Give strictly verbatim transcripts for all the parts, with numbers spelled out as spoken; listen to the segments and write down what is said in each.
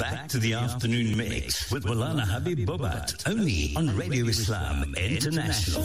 back to the afternoon mix with Maulana Habib Bobat, only on Radio Islam International.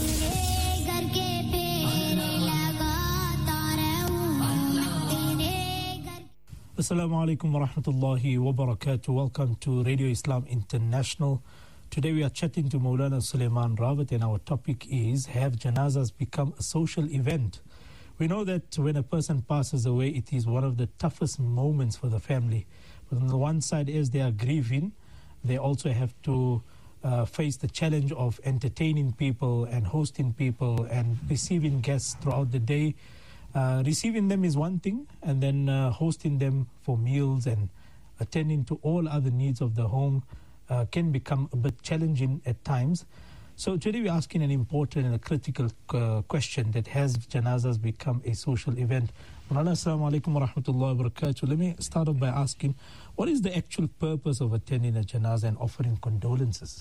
Assalamu alaikum wa rahmatullahi wa barakatuh. Welcome to Radio Islam International. Today we are chatting to Maulana Sulaiman Rawat, and our topic is, have janazas become a social event? We know that when a person passes away, it is one of the toughest moments for the family. But on the one side, as they are grieving, they also have to uh, face the challenge of entertaining people and hosting people and receiving guests throughout the day. Uh, receiving them is one thing, and then uh, hosting them for meals and attending to all other needs of the home uh, can become a bit challenging at times. So today we're asking an important and a critical uh, question, that has janazas become a social event? Maulana, assalamu alaikum wa rahmatullahi wa barakatuh. Let me start off by asking, what is the actual purpose of attending a janazah and offering condolences?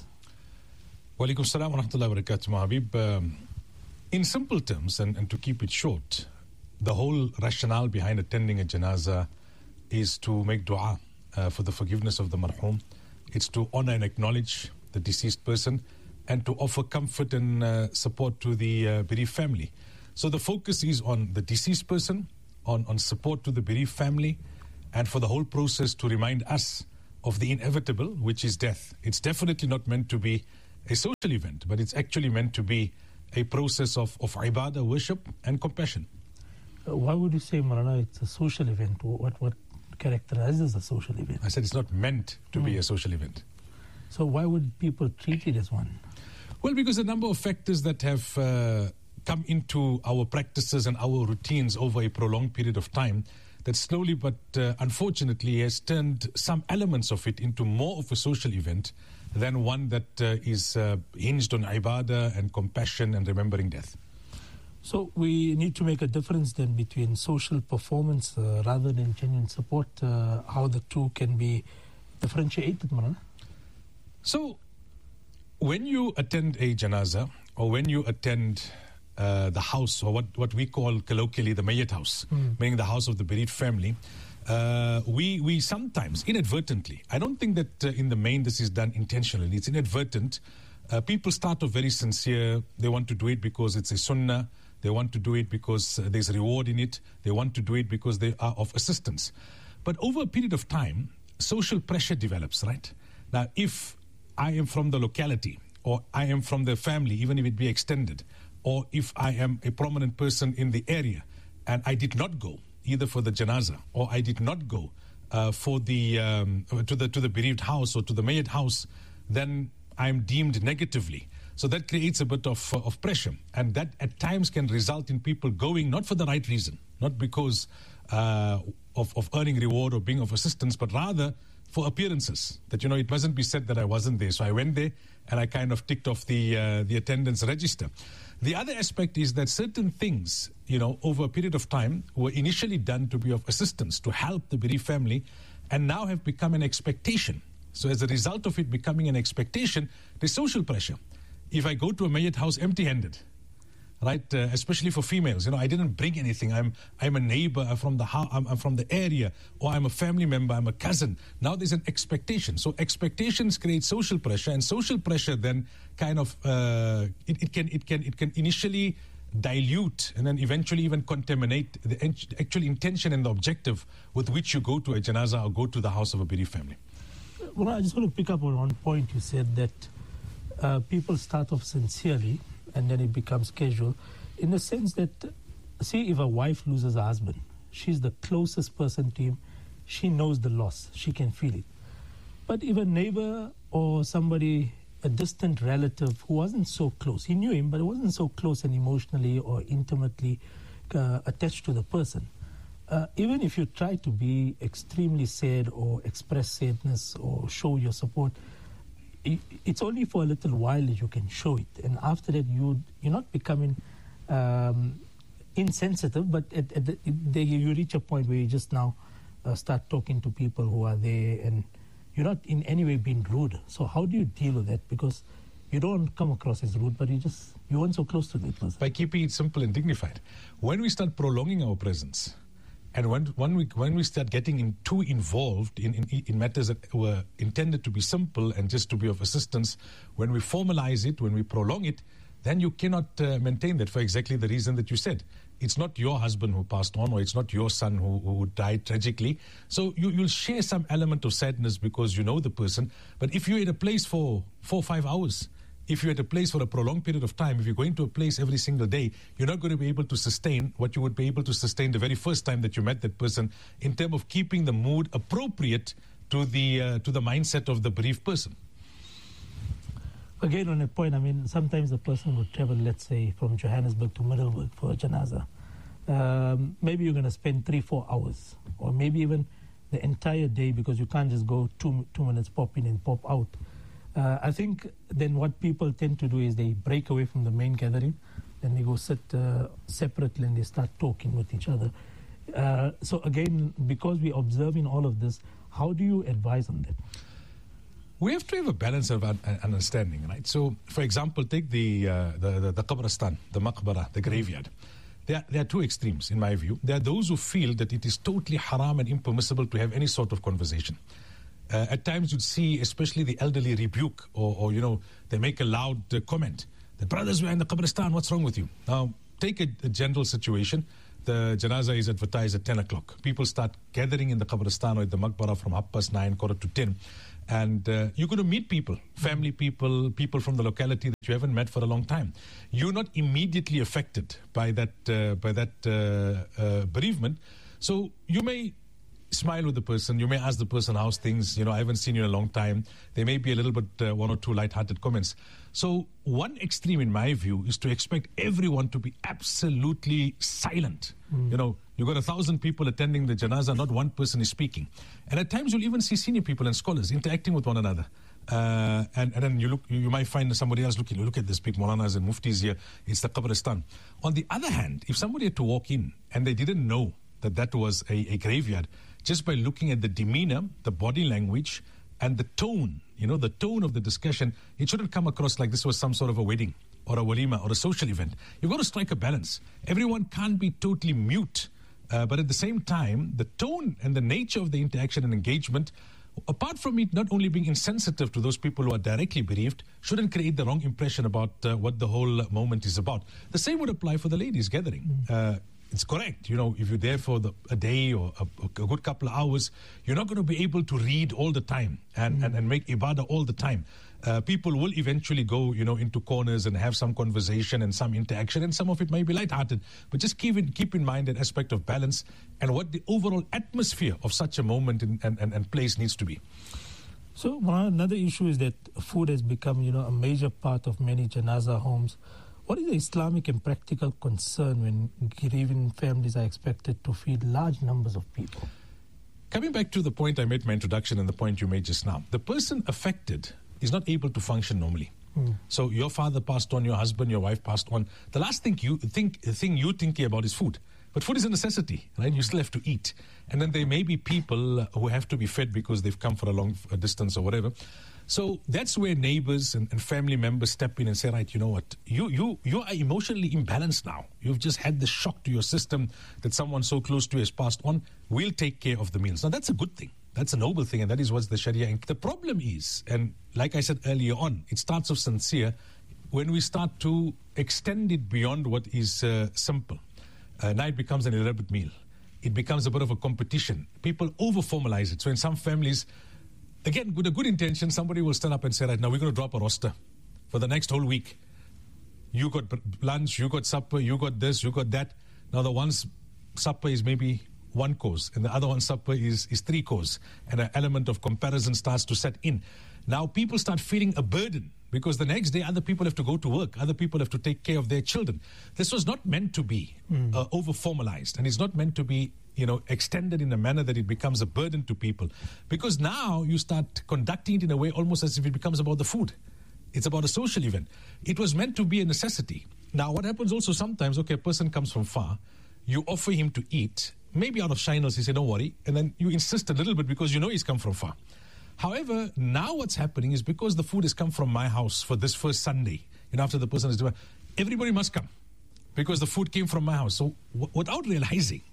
Wa alaikum salam wa rahmatullahi wa barakatuh, Habib. Um, in simple terms, and, and to keep it short, the whole rationale behind attending a janazah is to make dua uh, for the forgiveness of the marhum. It's to honor and acknowledge the deceased person and to offer comfort and uh, support to the uh, bereaved family. So the focus is on the deceased person, on, on support to the bereaved family, and for the whole process to remind us of the inevitable, which is death. It's definitely not meant to be a social event, but it's actually meant to be a process of, of ibadah, worship, and compassion. Why would you say, Maulana, it's a social event? What what characterizes a social event? I said it's not meant to mm. be a social event. So why would people treat it as one? Well, because a number of factors that have uh, come into our practices and our routines over a prolonged period of time that slowly but uh, unfortunately has turned some elements of it into more of a social event than one that uh, is uh, hinged on ibadah and compassion and remembering death. So we need to make a difference then between social performance uh, rather than genuine support, uh, how the two can be differentiated, Maulana? So when you attend a janazah, or when you attend uh, the house, or what, what we call colloquially the mayyat house, mm. meaning the house of the bereaved family, uh, we, we sometimes, inadvertently, I don't think that uh, in the main this is done intentionally, it's inadvertent. Uh, people start off very sincere, they want to do it because it's a sunnah, they want to do it because uh, there's a reward in it. They want to do it because they are of assistance. But over a period of time, social pressure develops, right? Now, if I am from the locality, or I am from the family, even if it be extended, or if I am a prominent person in the area, and I did not go either for the janazah, or I did not go uh, for the um, to the to the bereaved house or to the mayyat house, then I am deemed negatively. So that creates a bit of, uh, of pressure, and that at times can result in people going not for the right reason, not because uh, of, of earning reward or being of assistance, but rather for appearances, that, you know, it mustn't be said that I wasn't there. So I went there and I kind of ticked off the, uh, the attendance register. The other aspect is that certain things, you know, over a period of time were initially done to be of assistance, to help the bereaved family, and now have become an expectation. So as a result of it becoming an expectation, there's social pressure. If I go to a mayyat house empty-handed, right, uh, especially for females, you know, I didn't bring anything. I'm I'm a neighbor. I'm from the house. I'm, I'm from the area, or I'm a family member. I'm a cousin. Now there's an expectation. So expectations create social pressure, and social pressure then kind of uh, it, it can it can it can initially dilute and then eventually even contaminate the actual intention and the objective with which you go to a janazah or go to the house of a bereaved family. Well, I just want to pick up on one point. You said that Uh, people start off sincerely and then it becomes casual, in the sense that, see, if a wife loses a husband, she's the closest person to him, she knows the loss, she can feel it. But if a neighbor or somebody, a distant relative who wasn't so close, he knew him but wasn't so close and emotionally or intimately uh, attached to the person, uh, even if you try to be extremely sad or express sadness or show your support, it's only for a little while that you can show it, and after that you you're not becoming um, insensitive, but at, at the, the, you reach a point where you just now uh, start talking to people who are there, and you're not in any way being rude. So how do you deal with that? Because you don't come across as rude, but you just you weren't so close to that person. By keeping it simple and dignified. When we start prolonging our presence And when, when, we, when we start getting in too involved in, in, in matters that were intended to be simple and just to be of assistance, when we formalize it, when we prolong it, then you cannot uh, maintain that for exactly the reason that you said. It's not your husband who passed on, or it's not your son who, who died tragically. So you, you'll share some element of sadness because you know the person. But if you're at a place for four or five hours, if you're at a place for a prolonged period of time, if you're going to a place every single day, you're not going to be able to sustain what you would be able to sustain the very first time that you met that person in terms of keeping the mood appropriate to the uh, to the mindset of the bereaved person. Again, on a point, I mean, sometimes a person would travel, let's say, from Johannesburg to Middelburg for a janaza. Um, maybe you're going to spend three, four hours, or maybe even the entire day, because you can't just go two, two minutes pop in and pop out. Uh, I think then what people tend to do is they break away from the main gathering, then they go sit uh, separately and they start talking with each other. Uh, so again, because we're observing all of this, how do you advise on that? We have to have a balance of un- understanding, right? So, for example, take the uh, the, the, the Qabristan, the Maqbara, the graveyard. There are, there are two extremes, in my view. There are those who feel that it is totally haram and impermissible to have any sort of conversation. Uh, at times you'd see, especially the elderly, rebuke or, or you know, they make a loud uh, comment. The brothers were in the Qabristan, what's wrong with you? Now, take a, a general situation. The janaza is advertised at ten o'clock. People start gathering in the Qabristan or at the Maqbara from half past nine, quarter to ten. And uh, you're going to meet people, family people, people from the locality that you haven't met for a long time. You're not immediately affected by that, uh, by that uh, uh, bereavement. So you may smile with the person. You may ask the person, how's things? You know, I haven't seen you in a long time. There may be a little bit, uh, one or two light-hearted comments. So one extreme, in my view, is to expect everyone to be absolutely silent. Mm. You know, you've got a thousand people attending the janaza, not one person is speaking. And at times you'll even see senior people and scholars interacting with one another. Uh, and, and then you look, you, you might find somebody else looking, look at this big Maulanas and Muftis here. It's the Qabristan. On the other hand, if somebody had to walk in and they didn't know that that was a, a graveyard, just by looking at the demeanor, the body language, and the tone, you know, the tone of the discussion, it shouldn't come across like this was some sort of a wedding or a walima or a social event. You've got to strike a balance. Everyone can't be totally mute, uh, but at the same time, the tone and the nature of the interaction and engagement, apart from it not only being insensitive to those people who are directly bereaved, shouldn't create the wrong impression about uh, what the whole moment is about. The same would apply for the ladies' gathering. Uh, It's correct. You know, if you're there for the, a day or a, a good couple of hours, you're not going to be able to read all the time and, mm. and, and make ibadah all the time. Uh, people will eventually go, you know, into corners and have some conversation and some interaction, and some of it might be lighthearted. But just keep in, keep in mind that aspect of balance and what the overall atmosphere of such a moment in, and, and, and place needs to be. So well, another issue is that food has become, you know, a major part of many janaza homes. What is the Islamic and practical concern when grieving families are expected to feed large numbers of people? Coming back to the point I made in my introduction and the point you made just now, the person affected is not able to function normally. Mm. So your father passed on, your husband, your wife passed on. The last thing you think, the thing you're thinking about is food. But food is a necessity, right? You still have to eat. And then there may be people who have to be fed because they've come for a long a distance or whatever. So that's where neighbors and, and family members step in and say, right, you know what, you, you, you are emotionally imbalanced now. You've just had the shock to your system that someone so close to you has passed on. We'll take care of the meals. Now, that's a good thing. That's a noble thing, and that is what the Sharia. The problem is, and like I said earlier on, it starts off sincere when we start to extend it beyond what is uh, simple. Uh, now it becomes an elaborate meal. It becomes a bit of a competition. People over-formalize it. So in some families, again, with a good intention, somebody will stand up and say, right, now we're going to drop a roster for the next whole week. You got lunch, you got supper, you got this, you got that. Now the one's supper is maybe one course, and the other one's supper is, is three course. And an element of comparison starts to set in. Now people start feeling a burden because the next day other people have to go to work. Other people have to take care of their children. This was not meant to be mm. uh, over-formalized, and it's not meant to be, you know, extended in a manner that it becomes a burden to people. Because now you start conducting it in a way almost as if it becomes about the food. It's about a social event. It was meant to be a necessity. Now, what happens also sometimes, okay, a person comes from far, you offer him to eat, maybe out of shyness, he said, don't worry, and then you insist a little bit because you know he's come from far. However, now what's happening is because the food has come from my house for this first Sunday, and after the person is doing, everybody must come because the food came from my house. So w- without realizing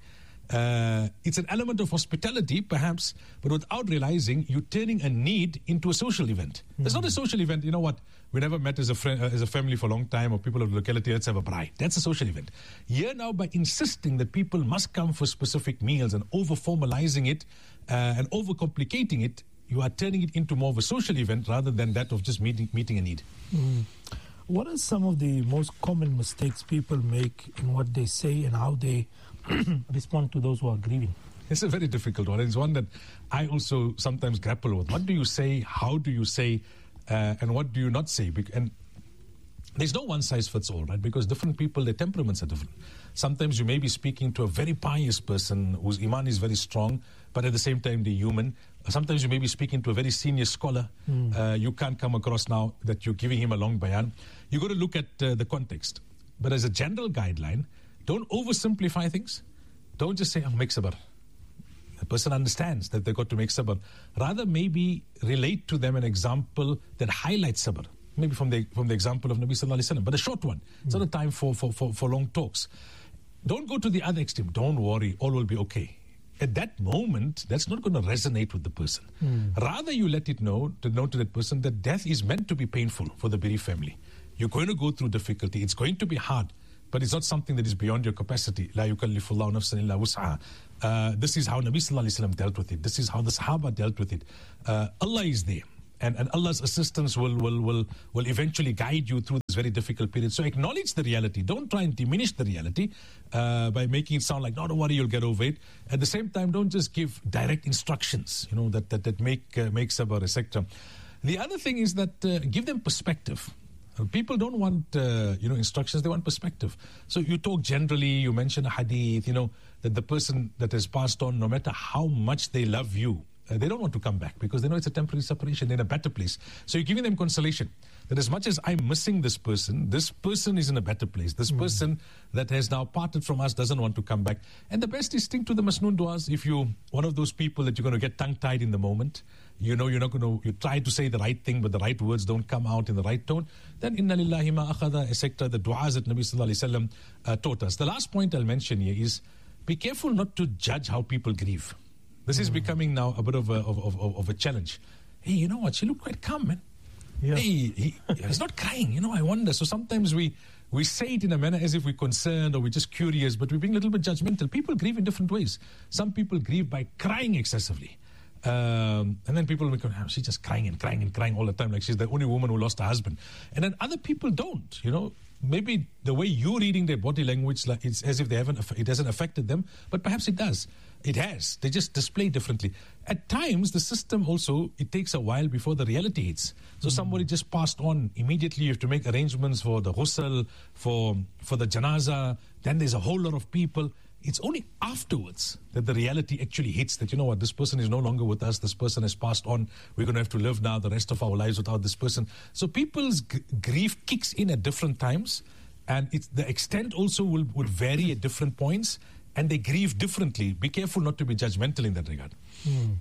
Uh, it's an element of hospitality, perhaps, but without realizing, you're turning a need into a social event. Mm. It's not a social event. You know what? We never met as a friend, uh, as a family for a long time, or people of the locality. Let's have a braai. That's a social event. Here now, by insisting that people must come for specific meals and over formalizing it uh, and over complicating it, you are turning it into more of a social event rather than that of just meeting meeting a need. Mm. What are some of the most common mistakes people make in what they say and how they respond to those who are grieving? It's a very difficult one. It's one that I also sometimes grapple with. What do you say? How do you say? Uh, and what do you not say? And there's no one size fits all, right? Because different people, their temperaments are different. Sometimes you may be speaking to a very pious person whose iman is very strong, but at the same time they're human. Sometimes you may be speaking to a very senior scholar. Mm. Uh, you can't come across now that you're giving him a long bayan. You've got to look at uh, the context. But as a general guideline, don't oversimplify things. Don't just say, oh, make sabr. The person understands that they've got to make sabr. Rather, maybe relate to them an example that highlights sabr. Maybe from the from the example of Nabi Sallallahu Alaihi Wasallam, but a short one. It's mm. not a time for, for, for, for long talks. Don't go to the other extreme. Don't worry, all will be okay. At that moment, that's not going to resonate with the person. Mm. Rather, you let it know, to know to that person that death is meant to be painful for the bereaved family. You're going to go through difficulty. It's going to be hard, but it's not something that is beyond your capacity. La yukallifullahu nafsan illa wus'aha. Uh, this is how Nabi Sallallahu Alaihi Wasallam dealt with it. This is how the Sahaba dealt with it. Uh, Allah is there. And, and Allah's assistance will, will, will, will eventually guide you through this very difficult period. So acknowledge the reality. Don't try and diminish the reality uh, by making it sound like, no, don't worry, you'll get over it. At the same time, don't just give direct instructions, you know, that, that, that make, uh, make sabr, et cetera. The other thing is that uh, give them perspective. People don't want, uh, you know, instructions, they want perspective. So you talk generally, you mention a hadith, you know, that the person that has passed on, no matter how much they love you, Uh, they don't want to come back because they know it's a temporary separation. They're in a better place. So you're giving them consolation that as much as I'm missing this person, this person is in a better place. This mm. person that has now parted from us doesn't want to come back. And the best is stick to the masnoon du'as. If you're one of those people that you're going to get tongue-tied in the moment, you know you're not going to, you try to say the right thing, but the right words don't come out in the right tone, then inna lillahi ma akhadha, et cetera, the du'as that Nabi Sallallahu Alaihi Wasallam uh, taught us. The last point I'll mention here is be careful not to judge how people grieve. This is becoming now a bit of a, of, of, of a challenge. Hey, you know what? She looked quite calm, man. Yeah. Hey, he, he's not crying. You know, I wonder. So sometimes we, we say it in a manner as if we're concerned or we're just curious, but we're being a little bit judgmental. People grieve in different ways. Some people grieve by crying excessively. Um, and then people will go, oh, she's just crying and crying and crying all the time, like she's the only woman who lost her husband. And then other people don't, you know. Maybe the way you're reading their body language, like it's as if they haven't, it hasn't affected them, but perhaps it does. It has. They just display differently. At times, the system also, it takes a while before the reality hits. So mm. somebody just passed on. Immediately, you have to make arrangements for the ghusl, for, for the janaza. Then there's a whole lot of people. It's only afterwards that the reality actually hits that, you know what, this person is no longer with us. This person has passed on. We're going to have to live now the rest of our lives without this person. So people's g- grief kicks in at different times. And it's, the extent also will, will vary at different points. And they grieve differently. Be careful not to be judgmental in that regard. Hmm.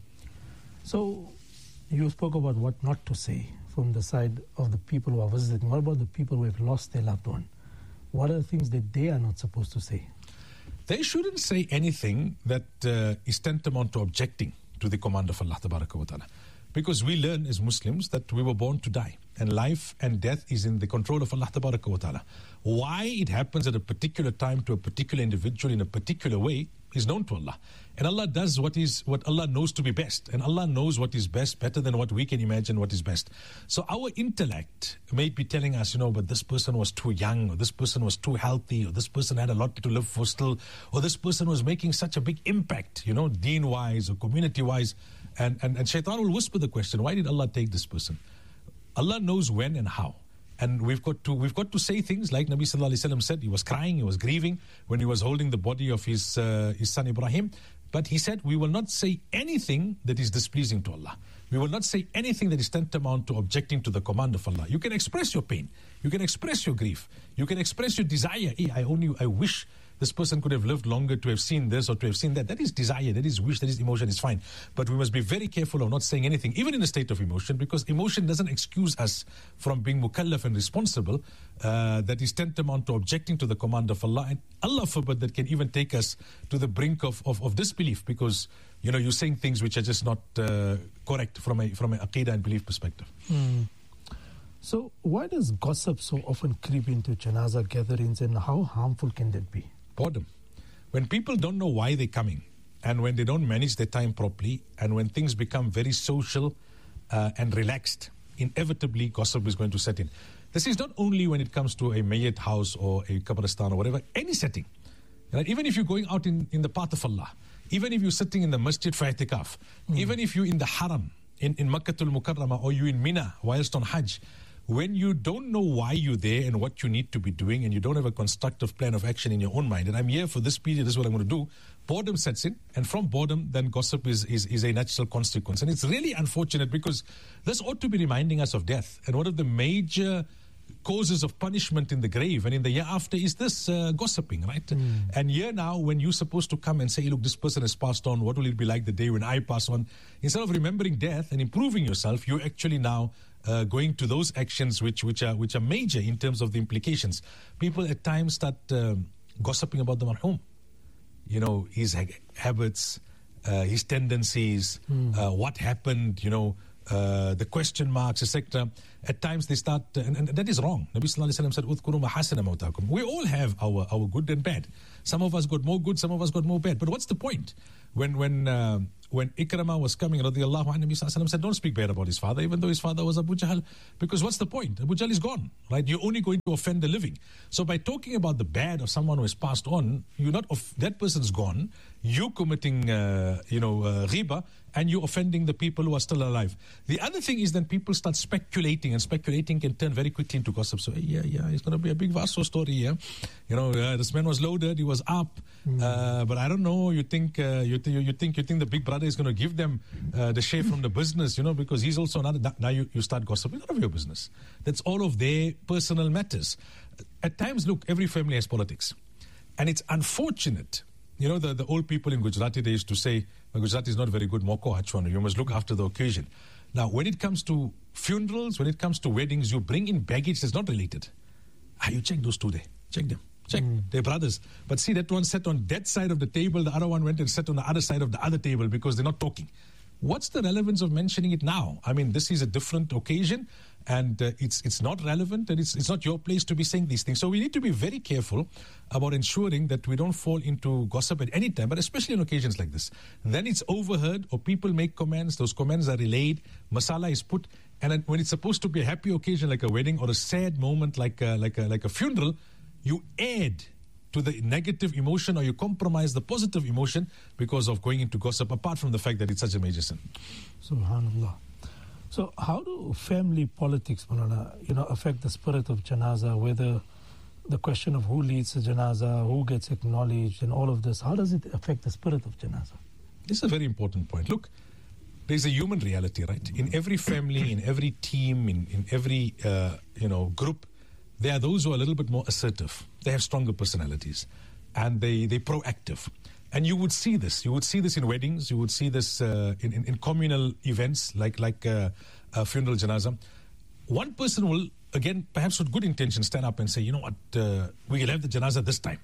So you spoke about what not to say from the side of the people who are visiting. What about the people who have lost their loved one? What are the things that they are not supposed to say? They shouldn't say anything that uh, is tantamount to objecting to the command of Allah Tabaraka wa Ta'ala. Because we learn as Muslims that we were born to die. And life and death is in the control of Allah Tabaraka wa Ta'ala. Why it happens at a particular time to a particular individual in a particular way is known to Allah. And Allah does what is what Allah knows to be best. And Allah knows what is best better than what we can imagine what is best. So our intellect may be telling us, you know, but this person was too young, or this person was too healthy, or this person had a lot to live for still, or this person was making such a big impact, you know, deen-wise or community-wise. And, and, and shaitan will whisper the question, why did Allah take this person? Allah knows when and how. And we've got to we've got to say things like Nabi Sallallahu Alaihi Wasallam said. He was crying, he was grieving when he was holding the body of his uh, his son Ibrahim. But he said, we will not say anything that is displeasing to Allah. We will not say anything that is tantamount to objecting to the command of Allah. You can express your pain. You can express your grief. You can express your desire. Hey, I only I wish this person could have lived longer to have seen this or to have seen that. That is desire, that is wish, that is emotion, is fine. But we must be very careful of not saying anything, even in a state of emotion, because emotion doesn't excuse us from being mukallaf and responsible. Uh, that is tantamount to objecting to the command of Allah. And Allah forbid that can even take us to the brink of, of, of disbelief, because, you know, you're saying things which are just not uh, correct from a from an aqidah and belief perspective. Mm. So why does gossip so often creep into janazah gatherings, and how harmful can that be? Boredom. When people don't know why they're coming, and when they don't manage their time properly, and when things become very social uh, and relaxed, inevitably gossip is going to set in. This is not only when it comes to a mayyat house or a qabristan or whatever, any setting. Right? Even if you're going out in, in the path of Allah, even if you're sitting in the masjid for i'tikaf, mm. even if you're in the haram, in, in Makkatul Mukarramah, or you're in Mina whilst on Hajj, when you don't know why you're there and what you need to be doing, and you don't have a constructive plan of action in your own mind, and I'm here for this period, this is what I'm going to do, boredom sets in, and from boredom, then gossip is, is, is a natural consequence. And it's really unfortunate, because this ought to be reminding us of death. And one of the major causes of punishment in the grave and in the year after is this uh, gossiping, right? Mm. And here now, when you're supposed to come and say, look, this person has passed on, what will it be like the day when I pass on? Instead of remembering death and improving yourself, you're actually now uh, going to those actions which, which, are, which are major in terms of the implications. People at times start um, gossiping about the marhum. You know, his ha- habits, uh, his tendencies, mm. uh, what happened, you know, Uh, the question marks, et cetera. At times they start, uh, and, and that is wrong. Nabi Sallallahu Alaihi Wasallam said, "Udhkuru mahasina mawtakum." We all have our, our good and bad. Some of us got more good, some of us got more bad. But what's the point? When when uh, when Ikramah was coming, radiallahu anhu, Nabi Sallallahu Alaihi Wasallam said, "Don't speak bad about his father, even though his father was Abu Jahl, because what's the point? Abu Jahl is gone, right? You're only going to offend the living. So by talking about the bad of someone who has passed on, you're not off, that person's gone. You're committing, uh, you know, uh, riba, and you're offending the people who are still alive. The other thing is then people start speculating, and speculating can turn very quickly into gossip. So, hey, yeah, yeah, it's going to be a big Vaso story here. You know, uh, this man was loaded, he was up, mm. uh, but I don't know, you think, uh, you, th- you think you think the big brother is going to give them uh, the share from the business, you know, because he's also another, now you, you start gossiping. None of your business. That's all of their personal matters. At times, look, every family has politics. And it's unfortunate. You know, the, the old people in Gujarati, they used to say, well, Gujarati is not very good, moko hachwanu, you must look after the occasion. Now, when it comes to funerals, when it comes to weddings, you bring in baggage that's not related. Ah, you check those two there. Check them. Check. Mm. They're brothers. But see, that one sat on that side of the table, the other one went and sat on the other side of the other table because they're not talking. What's the relevance of mentioning it now? I mean, this is a different occasion, and uh, it's it's not relevant, and it's it's not your place to be saying these things. So we need to be very careful about ensuring that we don't fall into gossip at any time, but especially on occasions like this. Then it's overheard, or people make comments, those comments are relayed, masala is put, and then when it's supposed to be a happy occasion like a wedding, or a sad moment like a, like a, like a funeral, you add to the negative emotion, or you compromise the positive emotion because of going into gossip, apart from the fact that it's such a major sin. Subhanallah. So how do family politics, Maulana, you know, affect the spirit of janazah, whether the question of who leads the janazah, who gets acknowledged, and all of this, how does it affect the spirit of janazah? This is a very important point. Look, there's a human reality, right? In every family, in every team, in, in every, uh, you know, group, there are those who are a little bit more assertive. They have stronger personalities, and they, they're proactive. And you would see this. You would see this in weddings. You would see this uh, in, in, in communal events like, like uh, a funeral janazah. One person will, again, perhaps with good intention, stand up and say, you know what, uh, we'll have the janazah this time.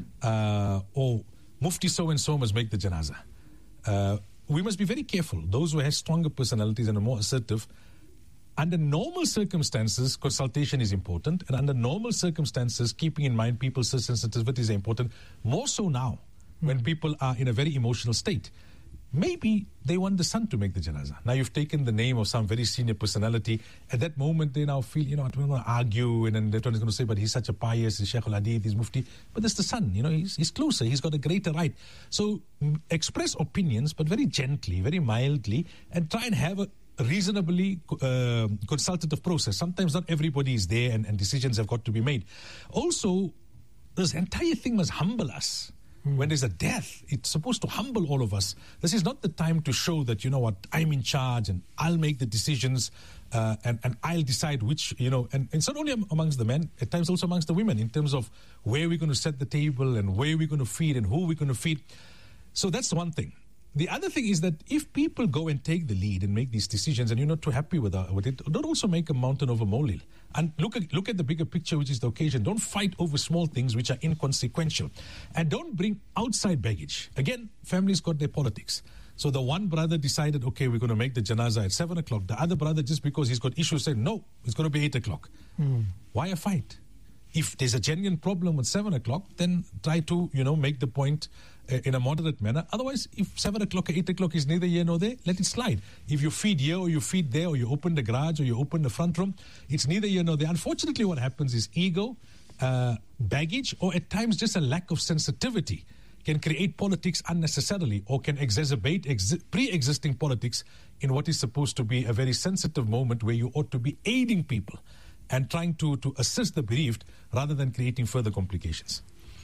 Uh, or Mufti so-and-so must make the janazah. Uh, we must be very careful. Those who have stronger personalities and are more assertive, under normal circumstances, consultation is important. And under normal circumstances, keeping in mind people's sensitivities is important. More so now, mm. when people are in a very emotional state. Maybe they want the son to make the janazah. Now you've taken the name of some very senior personality. At that moment, they now feel, you know, we're going to argue. And then that one is going to say, but he's such a pious, he's Shaykh al-Hadith, he's Mufti. But that's the son, you know, he's, he's closer. He's got a greater right. So mm, express opinions, but very gently, very mildly, and try and have a reasonably uh, consultative process. Sometimes not everybody is there, and, and decisions have got to be made. Also, this entire thing must humble us. Mm. When there's a death, it's supposed to humble all of us. This is not the time to show that, you know what, I'm in charge and I'll make the decisions uh, and, and I'll decide which, you know, and, and it's not only amongst the men, at times also amongst the women, in terms of where we're going to set the table and where we're going to feed and who we're going to feed. So that's one thing. The other thing is that if people go and take the lead and make these decisions and you're not too happy with, uh, with it, don't also make a mountain of a molehill. And look at, look at the bigger picture, which is the occasion. Don't fight over small things which are inconsequential. And don't bring outside baggage. Again, families got their politics. So the one brother decided, okay, we're going to make the janazah at seven o'clock. The other brother, just because he's got issues, said, no, it's going to be eight o'clock. Mm. Why a fight? If there's a genuine problem with seven o'clock, then try to, you know, make the point uh, in a moderate manner. Otherwise, if seven o'clock or eight o'clock is neither here nor there, let it slide. If you feed here or you feed there or you open the garage or you open the front room, it's neither here nor there. Unfortunately, what happens is ego, uh, baggage, or at times just a lack of sensitivity can create politics unnecessarily or can exacerbate ex- pre-existing politics in what is supposed to be a very sensitive moment where you ought to be aiding people and trying to, to assist the bereaved rather than creating further complications.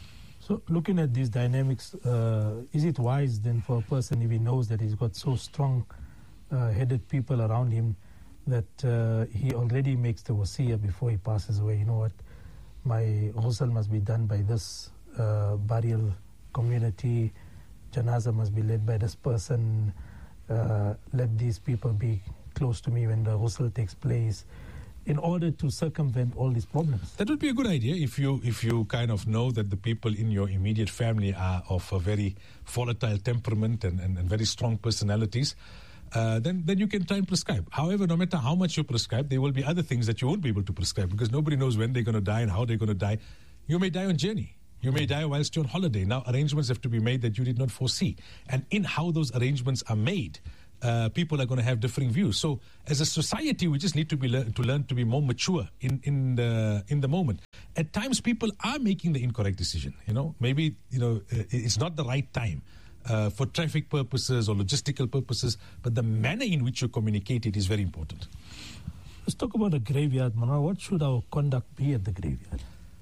So looking at these dynamics, uh, is it wise then for a person, if he knows that he's got so strong-headed uh, people around him, that uh, he already makes the wasiyah before he passes away? You know what, my ghusl must be done by this uh, burial community, janazah must be led by this person, uh, let these people be close to me when the ghusl takes place, in order to circumvent all these problems. That would be a good idea if you if you kind of know that the people in your immediate family are of a very volatile temperament and, and, and very strong personalities. Uh, then, then you can try and prescribe. However, no matter how much you prescribe, there will be other things that you won't be able to prescribe because nobody knows when they're going to die and how they're going to die. You may die on journey. You may die whilst you're on holiday. Now, arrangements have to be made that you did not foresee. And in how those arrangements are made, Uh, people are going to have differing views. So, as a society, we just need to be le- to learn to be more mature in in the in the moment. At times, people are making the incorrect decision. You know, maybe you know it's not the right time uh, for traffic purposes or logistical purposes, but the manner in which you communicate it is very important. Let's talk about the graveyard, Manwar. What should our conduct be at the graveyard?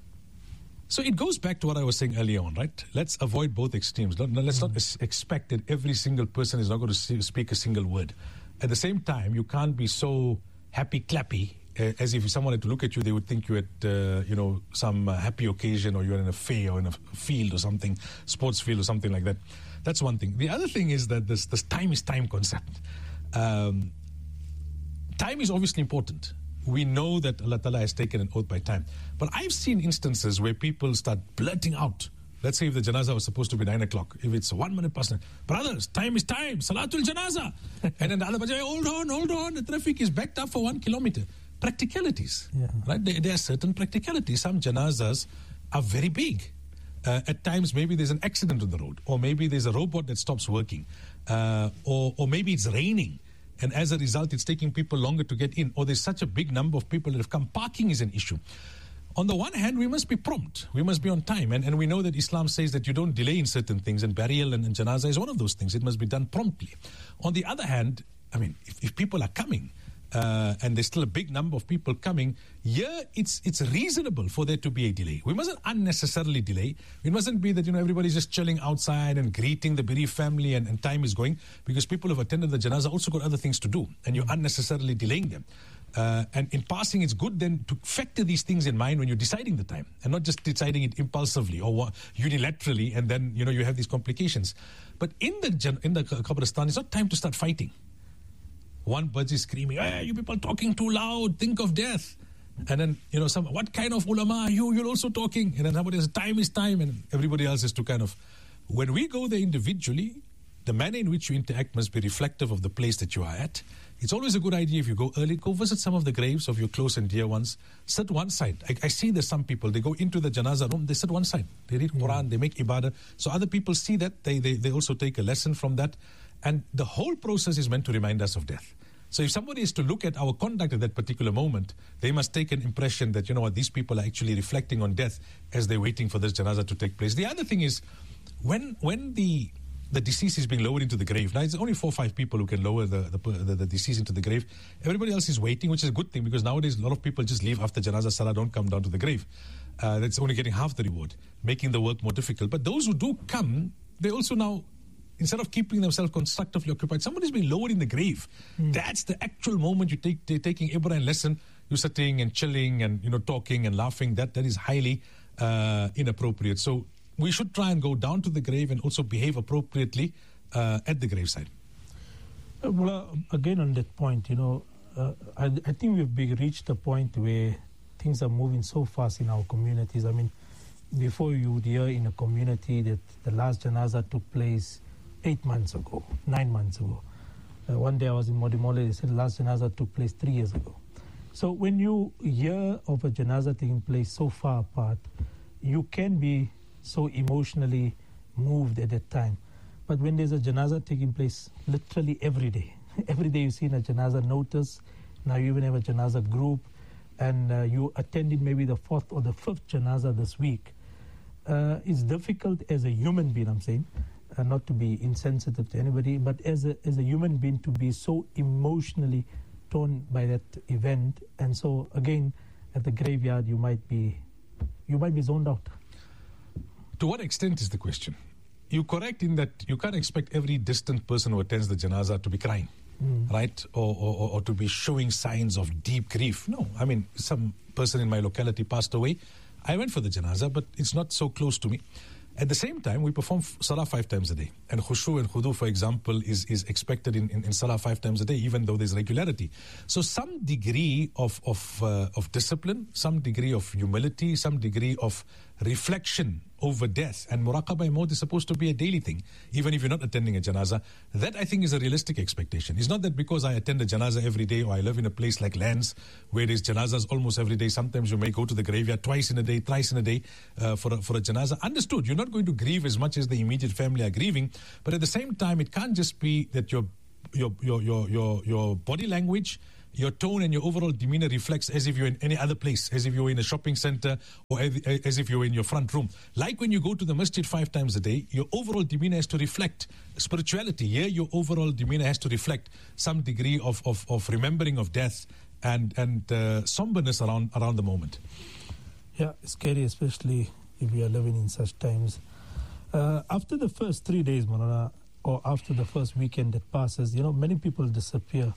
So it goes back to what I was saying earlier on, right? Let's avoid both extremes. Let's not expect that every single person is not going to speak a single word. At the same time, you can't be so happy-clappy uh, as if someone had to look at you, they would think you're at, uh, you know, some uh, happy occasion or you're in a fair or in a field or something, sports field or something like that. That's one thing. The other thing is that this, this time is time concept. Um, time is obviously important. We know that Allah Ta'ala has taken an oath by time. But I've seen instances where people start blurting out. Let's say if the janazah was supposed to be nine o'clock. If it's one minute past nine. Brothers, time is time. Salatul janazah. And then the other person, hold on, hold on. The traffic is backed up for one kilometer. Practicalities. Yeah. Right? There, there are certain practicalities. Some janazahs are very big. Uh, at times, maybe there's an accident on the road. Or maybe there's a robot that stops working. Uh, or, or maybe it's raining. And as a result, it's taking people longer to get in. Or there's such a big number of people that have come. Parking is an issue. On the one hand, we must be prompt. We must be on time. And, and we know that Islam says that you don't delay in certain things. And burial and, and janazah is one of those things. It must be done promptly. On the other hand, I mean, if, if people are coming, uh, and there's still a big number of people coming, yeah, it's it's reasonable for there to be a delay. We mustn't unnecessarily delay. It mustn't be that, you know, everybody's just chilling outside and greeting the bereaved family and, and time is going, because people who have attended the janazah also got other things to do, and you're unnecessarily delaying them. Uh, and in passing, it's good then to factor these things in mind when you're deciding the time, and not just deciding it impulsively or unilaterally, and then, you know, you have these complications. But in the in the Qabristan, it's not time to start fighting. One budgie is screaming, hey, you people talking too loud, think of death. And then, you know, some, what kind of ulama are you? You're also talking. And then somebody says, time is time. And everybody else has to kind of, when we go there individually, the manner in which you interact must be reflective of the place that you are at. It's always a good idea if you go early, go visit some of the graves of your close and dear ones. Sit one side. I, I see there's some people, they go into the janazah room, they sit one side. They read Quran, mm. they make ibadah. So other people see that, they, they, they also take a lesson from that. And the whole process is meant to remind us of death. So if somebody is to look at our conduct at that particular moment, they must take an impression that, you know what, these people are actually reflecting on death as they're waiting for this janazah to take place. The other thing is, when when the the deceased is being lowered into the grave. Now, it's only four or five people who can lower the, the, the, the deceased into the grave. Everybody else is waiting, which is a good thing, because nowadays a lot of people just leave after Janazah Salah, don't come down to the grave. Uh, that's only getting half the reward, making the work more difficult. But those who do come, they also now, instead of keeping themselves constructively occupied, somebody's being lowered in the grave. Mm. That's the actual moment you take, they're taking Ibrah and lesson. You're sitting and chilling and, you know, talking and laughing. That That is highly uh, inappropriate. So we should try and go down to the grave and also behave appropriately uh, at the graveside. Uh, well, uh, again, on that point, you know, uh, I, I think we've be reached a point where things are moving so fast in our communities. I mean, before you would hear in a community that the last janazah took place eight months ago, nine months ago. Uh, one day I was in Modimolle, they said the last janazah took place three years ago. So when you hear of a janazah taking place so far apart, you can be so emotionally moved at that time. But when there's a janazah taking place literally every day, every day you see in a janazah notice, now you even have a janazah group, and uh, you attended maybe the fourth or the fifth janazah this week, uh, it's difficult as a human being, I'm saying, uh, not to be insensitive to anybody, but as a, as a human being to be so emotionally torn by that event. And so again, at the graveyard, you might be, you might be zoned out. To what extent is the question? You're correct in that you can't expect every distant person who attends the janazah to be crying, mm. right? Or, or, or to be showing signs of deep grief. No, I mean, some person in my locality passed away. I went for the janazah, but it's not so close to me. At the same time, we perform salah five times a day. And khushu and khudu, for example, is, is expected in, in, in salah five times a day, even though there's regularity. So some degree of, of, uh, of discipline, some degree of humility, some degree of reflection over death. And muraqabah maut is supposed to be a daily thing, even if you're not attending a janazah. That, I think, is a realistic expectation. It's not that because I attend a janazah every day, or I live in a place like Lands, where there's janazahs almost every day. Sometimes you may go to the graveyard twice in a day, thrice in a day uh, for, a, for a janazah. Understood, you're not going to grieve as much as the immediate family are grieving, but at the same time, it can't just be that your, your, your, your, your, your body language, your tone and your overall demeanor reflects as if you're in any other place, as if you're in a shopping center, or as if you're in your front room. Like when you go to the masjid five times a day, your overall demeanor has to reflect spirituality. Here, your overall demeanor has to reflect some degree of, of, of remembering of death and, and uh, somberness around, around the moment. Yeah, it's scary, especially if we are living in such times. Uh, after the first three days, Maulana, or after the first weekend that passes, you know, many people disappear.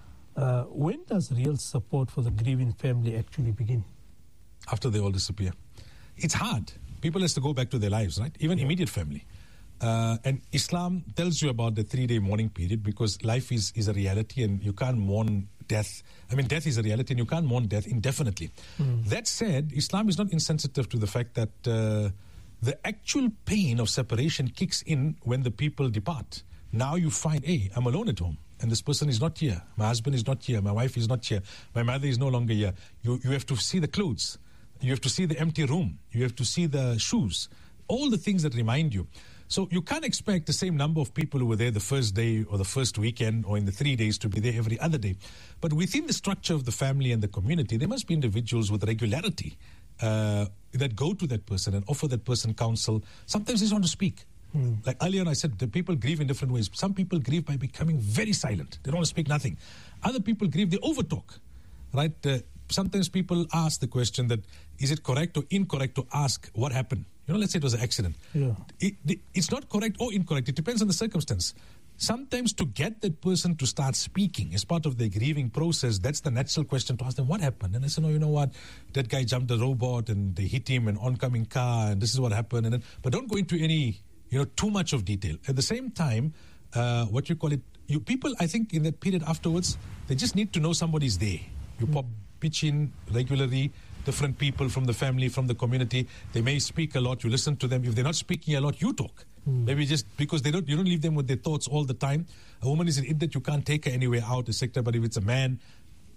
Uh, when does real support for the grieving family actually begin? After they all disappear. It's hard. People have to go back to their lives, right? Even yeah. immediate family. Uh, and Islam tells you about the three-day mourning period, because life is, is a reality and you can't mourn death. I mean, death is a reality and you can't mourn death indefinitely. Mm. That said, Islam is not insensitive to the fact that uh, the actual pain of separation kicks in when the people depart. Now you find, hey, I'm alone at home. And this person is not here. My husband is not here. My wife is not here. My mother is no longer here. You, you have to see the clothes. You have to see the empty room. You have to see the shoes. All the things that remind you. So you can't expect the same number of people who were there the first day or the first weekend or in the three days to be there every other day. But within the structure of the family and the community, there must be individuals with regularity uh, that go to that person and offer that person counsel. Sometimes they just want to speak. Hmm. Like earlier I said, the people grieve in different ways. Some people grieve by becoming very silent. They don't want to speak nothing. Other people grieve, they overtalk. Right? Uh, sometimes people ask the question that, is it correct or incorrect to ask what happened? You know, let's say it was an accident. Yeah. It, it, it's not correct or incorrect. It depends on the circumstance. Sometimes to get that person to start speaking as part of their grieving process, that's the natural question to ask them, what happened? And I said, no, you know what? That guy jumped a robot and they hit him, an oncoming car, and this is what happened. And then, but don't go into any... you know, too much of detail. At the same time, uh, what you call it, you people, I think in that period afterwards, they just need to know somebody's there. You mm. pop, pitch in regularly, different people from the family, from the community. They may speak a lot, you listen to them. If they're not speaking a lot, you talk. Mm. Maybe just because they don't, you don't leave them with their thoughts all the time. A woman is in iddat, you can't take her anywhere out, et cetera. But if it's a man,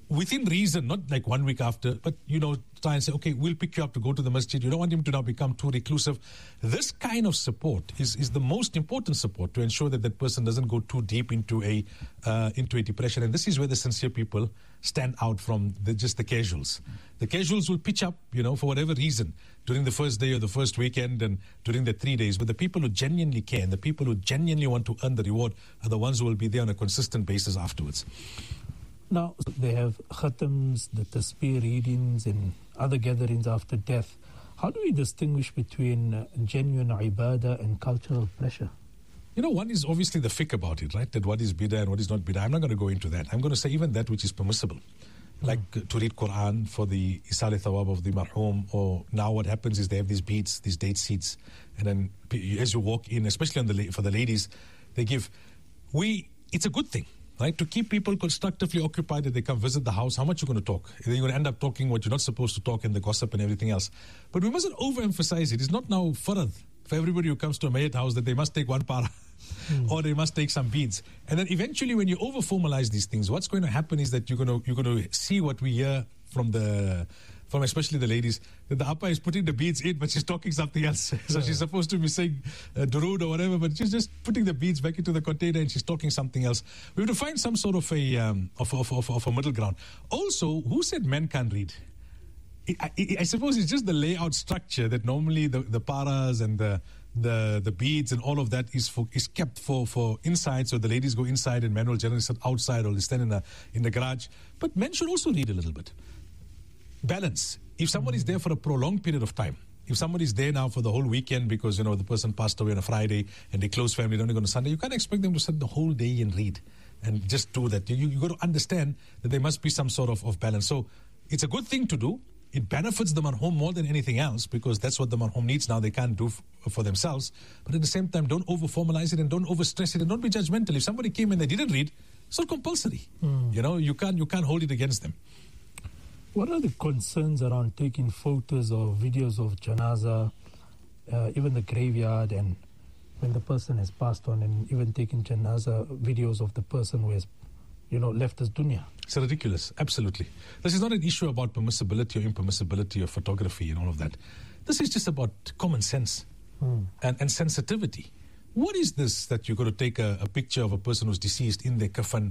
within reason, not like one week after, but, you know, try and say, okay, we'll pick you up to go to the masjid. You don't want him to now become too reclusive. This kind of support is, is the most important support to ensure that that person doesn't go too deep into a uh, into a depression. And this is where the sincere people stand out from the, just the casuals. The casuals will pitch up, you know, for whatever reason during the first day or the first weekend and during the three days. But the people who genuinely care and the people who genuinely want to earn the reward are the ones who will be there on a consistent basis afterwards. Now, they have khatams, the tasbih readings and other gatherings after death. How do we distinguish between uh, genuine ibadah and cultural pressure? You know, one is obviously the fiqh about it, right? That what is bid'ah and what is not bid'ah. I'm not going to go into that. I'm going to say even that which is permissible. Like uh, to read Quran for the Isal Thawab of the marhum, or now what happens is they have these beads, these date seeds, and then p- as you walk in, especially on the la- for the ladies, they give. We, it's a good thing. Right, to keep people constructively occupied that they come visit the house. How much you're going to talk? Then you're going to end up talking what you're not supposed to talk and the gossip and everything else. But we mustn't overemphasize it. It's not now farad for everybody who comes to a Mayyat house that they must take one para mm. or they must take some beads. And then eventually when you over-formalize these things, what's going to happen is that you're going to, you're going to see what we hear from the... from especially the ladies, that the appa is putting the beads in, but she's talking something else. So yeah. she's supposed to be saying uh, durood or whatever, but she's just putting the beads back into the container and she's talking something else. We have to find some sort of a um, of, of, of, of a middle ground. Also, who said men can't read? I, I, I suppose it's just the layout structure that normally the, the paras and the the the beads and all of that is for, is kept for, for inside, so the ladies go inside and men will generally sit outside or they stand in the in the garage. But men should also read a little bit. Balance. If somebody's there for a prolonged period of time, if somebody's there now for the whole weekend because, you know, the person passed away on a Friday and they close family, they're only going to Sunday, you can't expect them to sit the whole day and read and just do that. You, you got to understand that there must be some sort of, of balance. So it's a good thing to do. It benefits the marhum more than anything else because that's what the marhum needs now. They can't do f- for themselves. But at the same time, don't over-formalize it and don't over-stress it and don't be judgmental. If somebody came and they didn't read, it's not compulsory. Mm. You know, you can't, you can't hold it against them. What are the concerns around taking photos or videos of janaza, uh, even the graveyard, and when the person has passed on, and even taking janaza videos of the person who has, you know, left this dunya? It's ridiculous, absolutely. This is not an issue about permissibility or impermissibility of photography and all of that. This is just about common sense hmm. and, and sensitivity. What is this that you're going to take a, a picture of a person who's deceased in their coffin,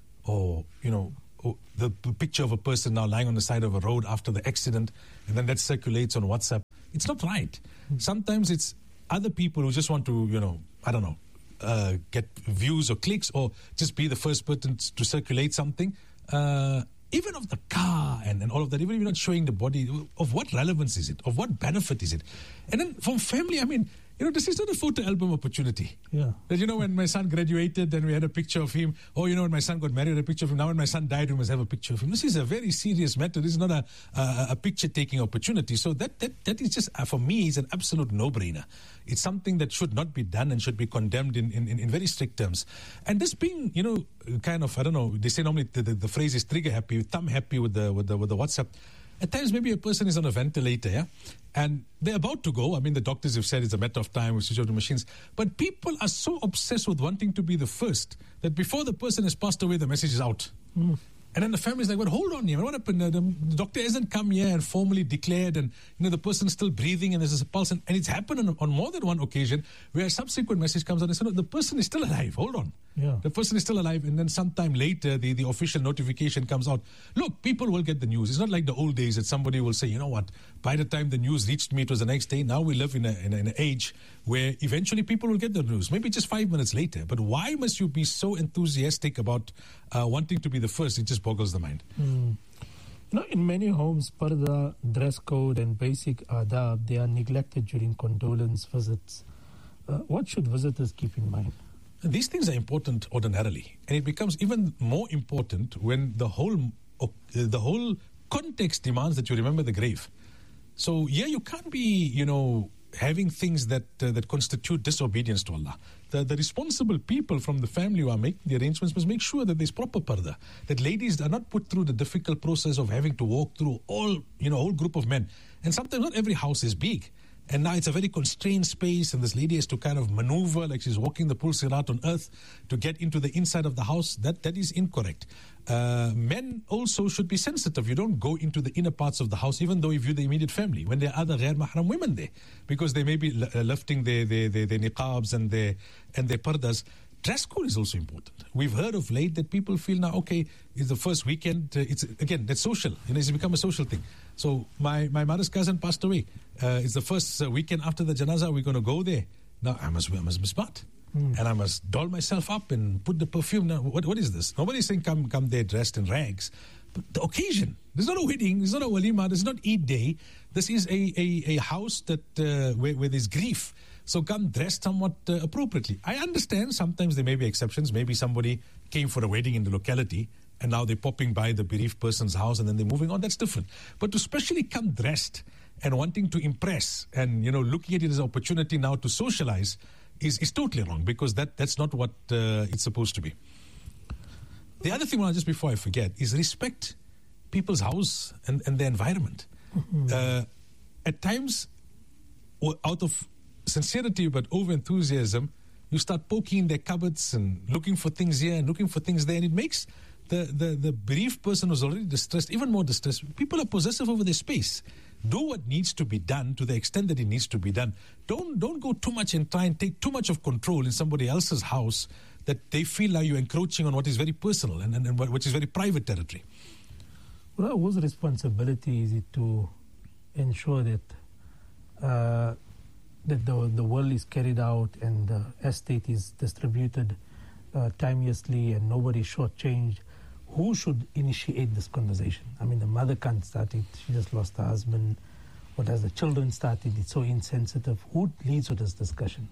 or, you know, the picture of a person now lying on the side of a road after the accident, and then that circulates on WhatsApp? It's not right. Mm. Sometimes it's other people who just want to, you know, I don't know, uh, get views or clicks, or just be the first person to circulate something. Uh, even of the car and, and all of that, even if you're not showing the body, of what relevance is it? Of what benefit is it? And then from family, I mean, you know, this is not a photo album opportunity. Yeah. That, you know, when my son graduated, then we had a picture of him. Oh, you know, when my son got married, a picture of him. Now when my son died, we must have a picture of him. This is a very serious matter. This is not a, a, a picture-taking opportunity. So that, that, that is just, uh, for me, is an absolute no-brainer. It's something that should not be done and should be condemned in, in, in very strict terms. And this being, you know, kind of, I don't know, they say normally the, the, the phrase is trigger happy, thumb happy with the, with the, with the WhatsApp. At times, maybe a person is on a ventilator, yeah? And they're about to go. I mean, the doctors have said it's a matter of time, we switch off the machines. But people are so obsessed with wanting to be the first that before the person has passed away, the message is out. Mm. And then the family's like, well, hold on here. What happened? The, the doctor hasn't come here and formally declared, and, you know, the person's still breathing and there's a pulse. And, and it's happened on, on more than one occasion where a subsequent message comes out and says, no, the person is still alive. Hold on. Yeah. The person is still alive. And then sometime later, the, the official notification comes out. Look, people will get the news. It's not like the old days that somebody will say, you know what, by the time the news reached me, it was the next day. Now we live in, a, in, a, in an age where eventually people will get the news, maybe just five minutes later. But why must you be so enthusiastic about uh, wanting to be the first? It just boggles the mind. Mm. You know, in many homes, parda, dress code and basic adab, they are neglected during condolence visits. Uh, what should visitors keep in mind? These things are important ordinarily, and it becomes even more important when the whole uh, the whole context demands that you remember the grave. So, yeah, you can't be, you know, having things that uh, that constitute disobedience to Allah. The, the responsible people from the family who are making the arrangements must make sure that there's proper parda, that ladies are not put through the difficult process of having to walk through all, you know, whole group of men. And sometimes not every house is big. And now it's a very constrained space, and this lady has to kind of maneuver like she's walking the Pul Sirat on earth to get into the inside of the house. That That is incorrect. Uh, men also should be sensitive. You don't go into the inner parts of the house, even though you view the immediate family, when there are other ghair mahram women there, because they may be lifting their, their, their, their niqabs and their, and their pardas. Dress code is also important. We've heard of late that people feel now, okay, it's the first weekend. Uh, it's again, that's social. You know, it's become a social thing. So my, my mother's cousin passed away. Uh, it's the first uh, weekend after the janaza. We're going to go there. Now I must, I must be smart, mm. and I must doll myself up and put the perfume. Now, what, what is this? Nobody's saying come, come there dressed in rags. But the occasion. There's not a wedding. There's not a walima. There's not Eid day. This is a a, a house that uh, where, where there's grief. So come dressed somewhat uh, appropriately. I understand sometimes there may be exceptions. Maybe somebody came for a wedding in the locality and now they're popping by the bereaved person's house and then they're moving on. That's different. But to especially come dressed and wanting to impress and, you know, looking at it as an opportunity now to socialize is, is totally wrong, because that, that's not what uh, it's supposed to be. The other thing, well, just before I forget, is respect people's house and, and their environment. Mm-hmm. Uh, at times, out of sincerity but over enthusiasm, you start poking in their cupboards and looking for things here and looking for things there, and it makes the, the, the bereaved person who's already distressed even more distressed. People are possessive over their space. Do what needs to be done to the extent that it needs to be done. Don't don't go too much and try and take too much of control in somebody else's house that they feel like you're encroaching on what is very personal and, and, and which is very private territory. Well, whose responsibility is it to ensure that uh, that the the will is carried out and the estate is distributed uh, timeously and nobody is shortchanged? Who should initiate this conversation? I mean, the mother can't start it. She just lost her husband. Or does the children start it? It's so insensitive. Who leads with this discussion?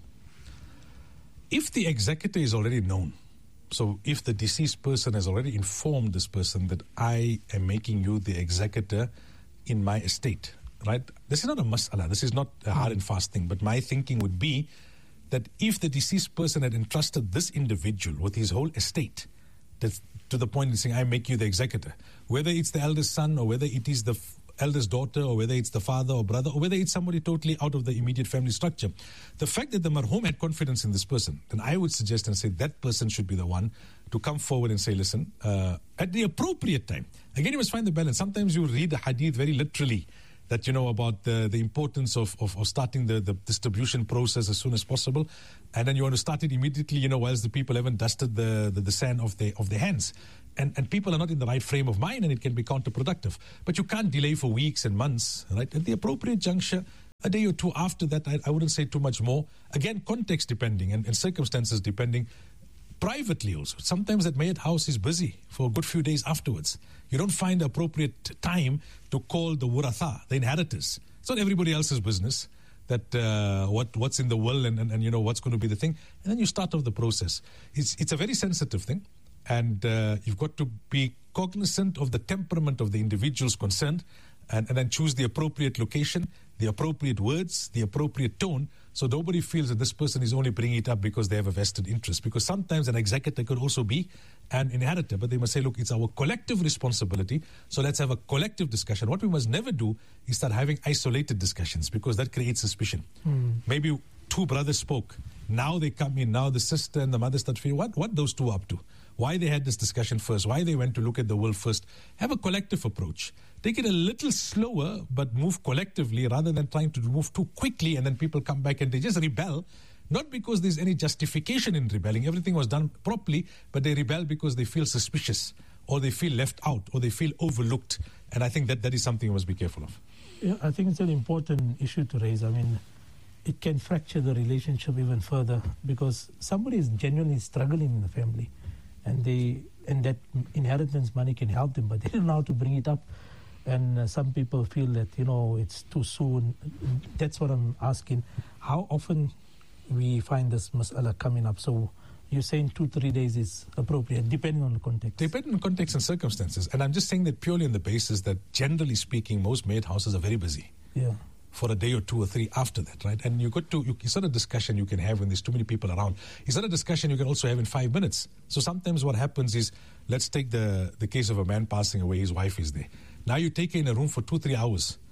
If the executor is already known, so if the deceased person has already informed this person that I am making you the executor in my estate, right? This is not a mas'ala. This is not a hard and fast thing. But my thinking would be that if the deceased person had entrusted this individual with his whole estate, that's to the point of saying, I make you the executor, whether it's the eldest son or whether it is the f- eldest daughter or whether it's the father or brother or whether it's somebody totally out of the immediate family structure, the fact that the marhum had confidence in this person, then I would suggest and say that person should be the one to come forward and say, listen, uh, at the appropriate time. Again, you must find the balance. Sometimes you read the hadith very literally, that, you know, about the, the importance of, of, of starting the, the distribution process as soon as possible. And then you want to start it immediately, you know, whilst the people haven't dusted the, the, the sand off their, of their hands. And, and people are not in the right frame of mind, and it can be counterproductive. But you can't delay for weeks and months, right? At the appropriate juncture, a day or two after that, I, I wouldn't say too much more. Again, context depending and, and circumstances depending. Privately also. Sometimes that Mayat house is busy for a good few days afterwards. You don't find the appropriate time to call the wuratha, the inheritors. It's not everybody else's business that uh, what what's in the will and, and, and you know what's going to be the thing. And then you start off the process. It's it's a very sensitive thing, and uh, you've got to be cognizant of the temperament of the individuals concerned, and, and then choose the appropriate location, the appropriate words, the appropriate tone, so nobody feels that this person is only bringing it up because they have a vested interest. Because sometimes an executor could also be an inheritor, but they must say, look, it's our collective responsibility, so let's have a collective discussion. What we must never do is start having isolated discussions, because that creates suspicion. Mm. Maybe two brothers spoke. Now they come in, now the sister and the mother start feeling, what, what those two are up to? Why they had this discussion first, why they went to look at the will first. Have a collective approach. Take it a little slower, but move collectively rather than trying to move too quickly and then people come back and they just rebel. Not because there's any justification in rebelling. Everything was done properly, but they rebel because they feel suspicious or they feel left out or they feel overlooked. And I think that that is something you must be careful of. Yeah, I think it's an important issue to raise. I mean, it can fracture the relationship even further because somebody is genuinely struggling in the family. And they and that inheritance money can help them, but they don't know how to bring it up. And uh, some people feel that, you know, it's too soon. That's what I'm asking. How often we find this mas'ala coming up? So you're saying two, three days is appropriate, depending on the context. Depending on context and circumstances. And I'm just saying that purely on the basis that, generally speaking, most maid houses are very busy. Yeah. For a day or two or three after that, right? And you got to, you, it's not a discussion you can have when there's too many people around. It's not a discussion you can also have in five minutes. So sometimes what happens is, let's take the, the case of a man passing away, his wife is there. Now you take her in a room for two, three hours.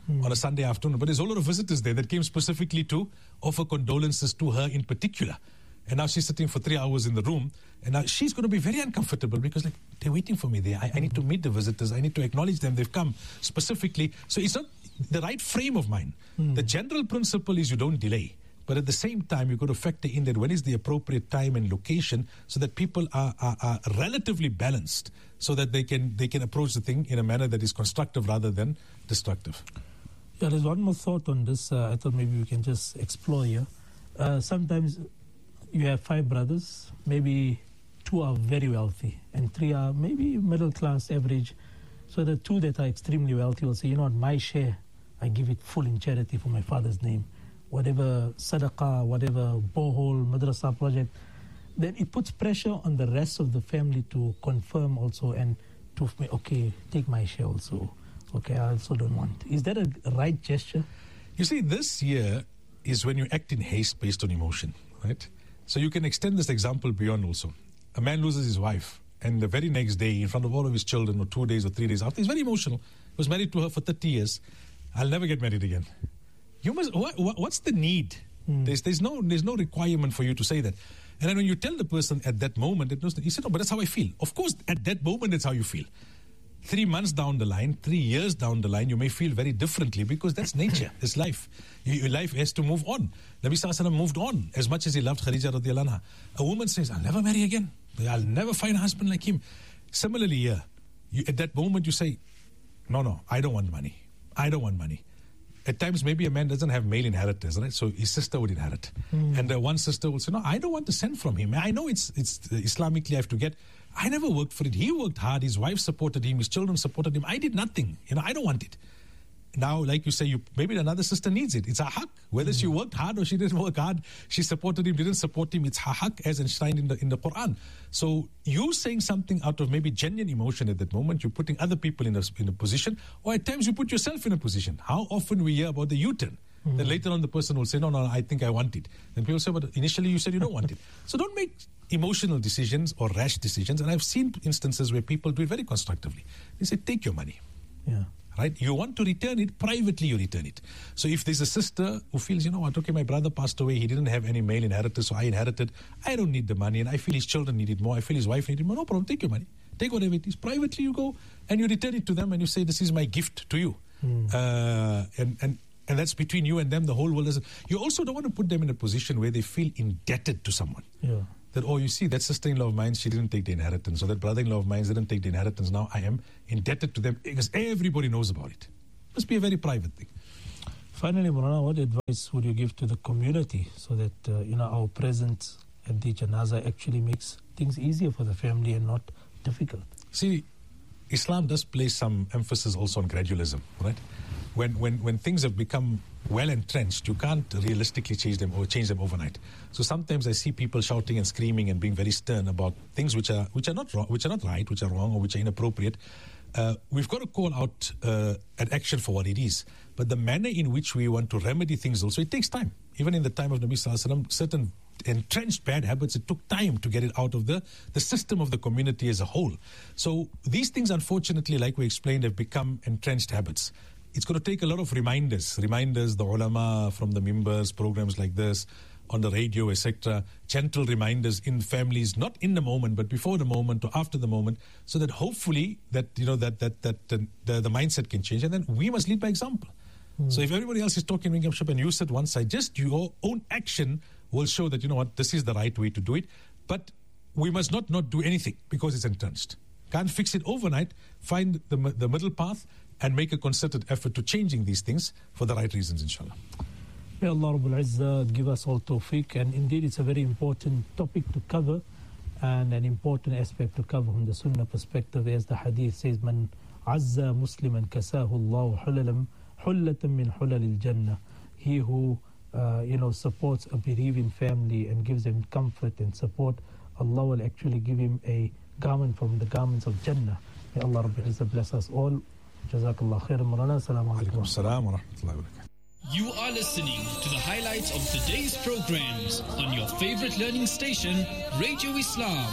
mm. on a Sunday afternoon. But there's a lot of visitors there that came specifically to offer condolences to her in particular. And now she's sitting for three hours in the room, and now she's going to be very uncomfortable because like they're waiting for me there. I, I need to meet the visitors. I need to acknowledge them. They've come specifically. So it's not the right frame of mind. Mm. The general principle is you don't delay. But at the same time, you've got to factor in that when is the appropriate time and location so that people are, are, are relatively balanced so that they can they can approach the thing in a manner that is constructive rather than destructive. Yeah, there's one more thought on this. Uh, I thought maybe we can just explore here. Uh, sometimes you have five brothers, maybe two are very wealthy and three are maybe middle class, average. So the two that are extremely wealthy will say, you know what, my share, I give it full in charity for my father's name. Whatever sadaqah, whatever borehole, madrasa project, then it puts pressure on the rest of the family to confirm also and to, okay, take my share also. Okay, I also don't want. Is that a right gesture? You see, this year is when you act in haste based on emotion, right? So you can extend this example beyond also. A man loses his wife, and the very next day, in front of all of his children, or two days or three days after, he's very emotional. He was married to her for thirty years. I'll never get married again. You must. What, what, what's the need? Mm. There's, there's no, there's no requirement for you to say that. And then when you tell the person at that moment, it knows that, he said, "No, but that's how I feel." Of course, at that moment, that's how you feel. Three months down the line, three years down the line, you may feel very differently because that's nature. It's life. Your life has to move on. Nabi Sallallahu Alaihi Wasallam moved on as much as he loved Khadija radiallahu anha. A woman says, "I'll never marry again. I'll never find a husband like him." Similarly, here, you, at that moment, you say, "No, no, I don't want money. I don't want money." At times, maybe a man doesn't have male inheritors, right? So his sister would inherit. Mm. And uh, one sister would say, "No, I don't want to send from him. I know it's it's uh, Islamically I have to get. I never worked for it. He worked hard. His wife supported him. His children supported him. I did nothing. You know, I don't want it." Now, like you say, you maybe another sister needs it. It's a haq. Whether mm. she worked hard or she didn't work hard, she supported him, didn't support him. It's her haq as enshrined in the in the Quran. So you saying something out of maybe genuine emotion at that moment, you're putting other people in a, in a position, or at times you put yourself in a position. How often we hear about the U-turn? Mm. Then later on the person will say, no, no, I think I want it. Then people say, but initially you said you don't want it. So don't make emotional decisions or rash decisions. And I've seen instances where people do it very constructively. They say, take your money. Yeah. Right? You want to return it, privately you return it. So if there's a sister who feels, you know what, okay, my brother passed away, he didn't have any male inheritors, so I inherited, I don't need the money, and I feel his children need it more, I feel his wife needed more, no problem, take your money. Take whatever it is. Privately you go and you return it to them and you say, this is my gift to you. Mm. Uh, and, and, and that's between you and them, the whole world is. You also don't want to put them in a position where they feel indebted to someone. Yeah. That, oh, you see, that sister-in-law of mine, she didn't take the inheritance. Or that brother-in-law of mine didn't take the inheritance. Now I am indebted to them because everybody knows about it. It must be a very private thing. Finally, Maulana, what advice would you give to the community so that, uh, you know, our presence at the janazah actually makes things easier for the family and not difficult? See, Islam does place some emphasis also on gradualism, right? When, when, when things have become well entrenched, you can't realistically change them or change them overnight. So sometimes I see people shouting and screaming and being very stern about things which are which are not wrong, which are not right, which are wrong, or which are inappropriate. Uh, we've got to call out uh, an action for what it is. But the manner in which we want to remedy things also, it takes time. Even in the time of Nabi Sallallahu Alaihi Wasallam, certain entrenched bad habits, it took time to get it out of the, the system of the community as a whole. So these things, unfortunately, like we explained, have become entrenched habits. It's going to take a lot of reminders, reminders, the ulama from the mimbars, programs like this, on the radio, et cetera, gentle reminders in families, not in the moment, but before the moment or after the moment, so that hopefully that, you know, that that that the, the, the mindset can change. And then we must lead by example. Mm. So if everybody else is talking Wingham Shop and you sit one side, just your own action will show that, you know what, this is the right way to do it. But we must not not do anything because it's entrenched. Can't fix it overnight. Find the the middle path and make a concerted effort to changing these things for the right reasons, inshallah. May Allah Rabbul Izzah give us all tawfiq. And indeed, it's a very important topic to cover and an important aspect to cover from the Sunnah perspective. As the hadith says, Man azza musliman kasahu Allahu hulalam hullatan min hulal al-jannah. He who, uh, you know, supports a bereaving family and gives them comfort and support, Allah will actually give him a garment from the garments of Jannah. May Allah Rabbul Izzah bless us all. Jazakallah khairan. Maulana. Assalamu alaikum. Assalamu wa rahmatullahi wa barakatuh. You are listening to the highlights of today's programs on your favorite learning station, Radio Islam.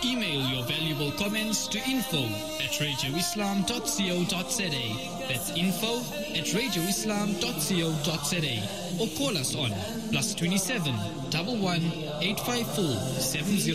Email your valuable comments to info at radio islam dot co dot za. That's info at radio islam dot co dot za. Or call us on plus twenty-seven, one one, eight five four, seven zero.